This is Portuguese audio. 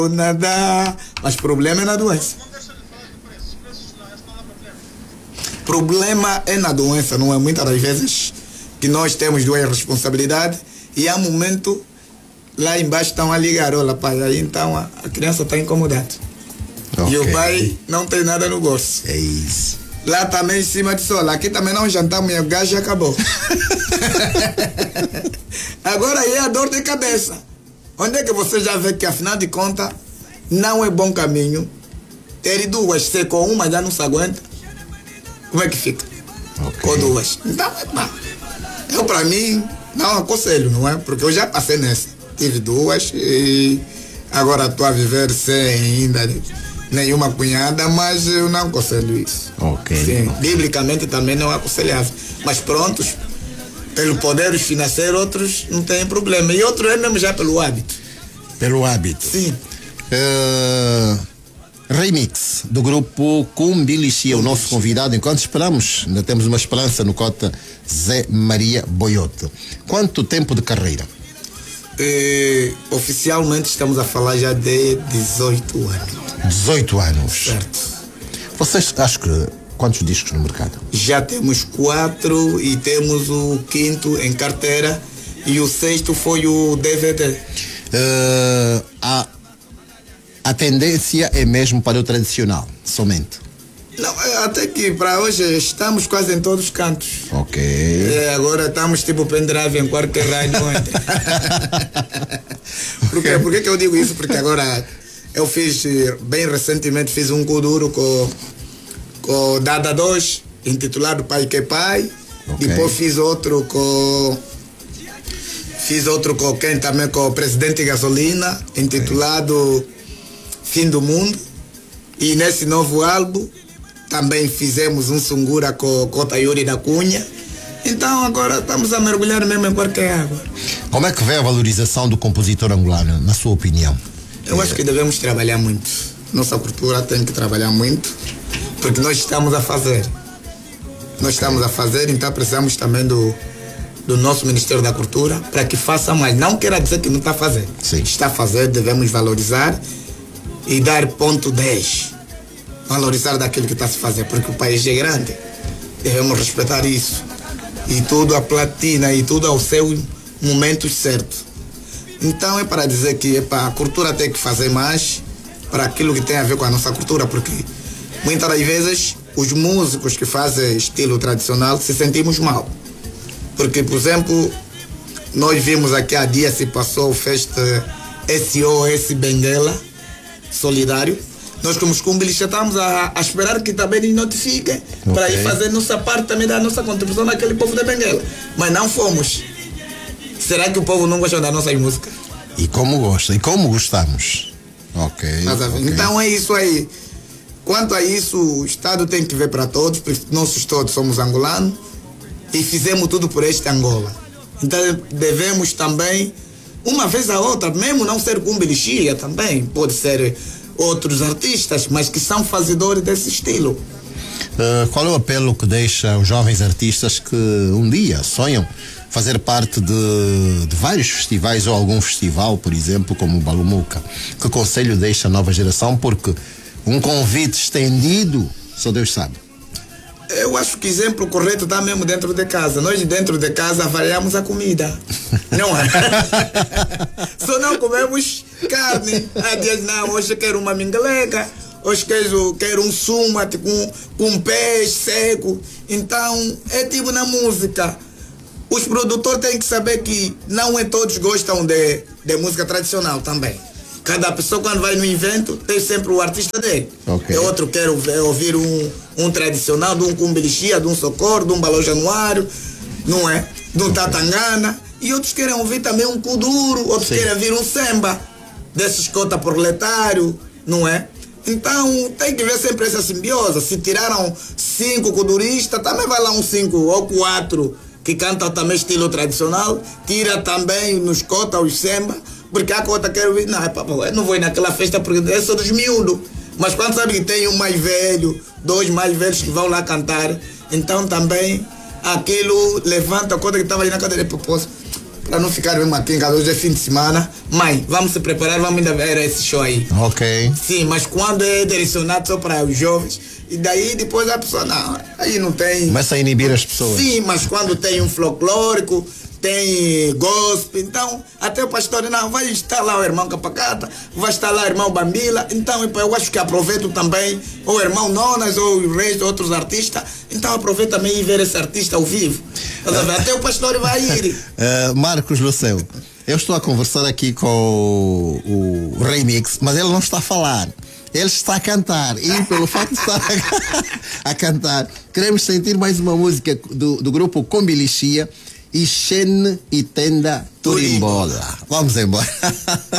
Nada, mas problema é na doença. Problema é na doença, não é? Muitas das vezes que nós temos duas responsabilidades e há momento lá embaixo estão a ligar, olha pai, aí então a criança está incomodada. Okay. E o pai não tem nada no bolso. É isso. Lá também em cima de sol, aqui também não jantamos e o gás já acabou. Agora aí é a dor de cabeça. Onde é que você já vê que afinal de contas não é bom caminho ter duas, se com uma já não se aguenta, como é que fica? Okay. Com duas. Então, eu para mim não aconselho, não é? Porque eu já passei nessa. Tive duas e agora estou a viver sem ainda nenhuma cunhada, mas eu não aconselho isso. Ok. Sim, biblicamente também não é aconselhável. Mas prontos, pelo poder financeiro, outros não têm problema. E outros é mesmo já pelo hábito. Pelo hábito? Sim. Remix do grupo Cumbilici é o nosso convidado. Enquanto esperamos, ainda temos uma esperança no cota Zé Maria Boioto. Quanto tempo de carreira? Oficialmente estamos a falar já de 18 anos. 18 anos. Certo. Vocês, acho que, quantos discos no mercado? Já temos 4 e temos o 5º em carteira e o 6º foi o DVD. A tendência é mesmo para o tradicional, somente? Não, até que para hoje estamos quase em todos os cantos. Ok. Agora estamos tipo pendrive em qualquer rádio. Por que eu digo isso? Porque agora eu fiz, bem recentemente, fiz um kuduro com Dada 2, intitulado Pai que Pai. Okay. Depois fiz outro com quem também, com o Presidente Gasolina, intitulado Fim do Mundo. E nesse novo álbum também fizemos um sungura com Cota Yuri da Cunha. Então agora estamos a mergulhar mesmo em qualquer água. Como é que vê a valorização do compositor angolano, na sua opinião? Eu acho que devemos trabalhar muito. Nossa cultura tem que trabalhar muito, porque nós estamos a fazer. Nós estamos a fazer, então precisamos também do nosso Ministério da Cultura para que faça mais. Não quer dizer que não está a fazer. Sim. Está a fazer, devemos valorizar e dar ponto 10. Valorizar daquilo que está a se fazer, porque o país é grande. Devemos respeitar isso. E tudo a platina e tudo ao seu momento certo. Então é para dizer que a cultura tem que fazer mais para aquilo que tem a ver com a nossa cultura, porque muitas das vezes os músicos que fazem estilo tradicional se sentimos mal. Porque, por exemplo, nós vimos aqui há dias se passou festa SOS Benguela Solidário. Nós como Cumbilici estamos a esperar que também nos notifiquem para ir fazer nossa parte também da nossa contribuição naquele povo de Benguela. Mas não fomos. Será que o povo não gosta da nossa música? E como gosta, e como gostamos. Ok. Então é isso aí. Quanto a isso, o Estado tem que ver para todos, porque nós todos somos angolanos e fizemos tudo por este Angola. Então devemos também, uma vez a outra, mesmo não ser Cumbilici, também pode ser outros artistas, mas que são fazedores desse estilo. Qual é o apelo que deixa os jovens artistas que um dia sonham fazer parte de vários festivais ou algum festival, por exemplo, como o Balumuca? Que conselho deixa a nova geração? Porque um convite estendido, só Deus sabe. Eu acho que o exemplo correto está mesmo dentro de casa. Nós dentro de casa avaliamos a comida. Não é? Só não comemos carne. Há dias, não, hoje eu quero uma mingalega, hoje quero um sumate com peixe seco. Então, é tipo na música. Os produtores têm que saber que não é todos gostam de música tradicional também. Cada pessoa, quando vai no evento, tem sempre o artista dele. Okay. Outro quer ouvir um tradicional, de um Cumbilici, de um Socorro, de um Balão Januário, não é? De um Tatangana. E outros querem ouvir também um Kuduro, outros querem ouvir um Semba, desses cota proletário, não é? Então, tem que ver sempre essa simbiose. Se tiraram 5 kuduristas, também vai lá uns 5 ou 4 que cantam também estilo tradicional, tira também nos cota os Semba. Porque a cota quero vir, não, eu não vou ir naquela festa porque é só dos miúdos. Mas quando sabe que tem um mais velho, 2 mais velhos que vão lá cantar, então também aquilo levanta a cota que estava ali na cadeira de propósito. para não ficar mesmo aqui em casa. Hoje é fim de semana. Mãe, vamos se preparar, vamos ainda ver esse show aí. Ok. Sim, mas quando é direcionado só para os jovens, e daí depois a pessoa, não, aí não tem... Começa a inibir as pessoas. Sim, mas quando tem um folclórico, tem gospel, então até o pastor, não, vai estar lá o irmão Capacata, vai estar lá o irmão Bambila, então eu acho que aproveito também o irmão Nonas ou o resto, outros artistas, então aproveito também e ver esse artista ao vivo. Até o pastor vai ir. Marcos Luceu, eu estou a conversar aqui com o Remix, mas ele não está a falar. Ele está a cantar e pelo facto de estar a cantar, queremos sentir mais uma música do grupo Combilixia, Ixene e Tenda Turimbola. Vamos embora.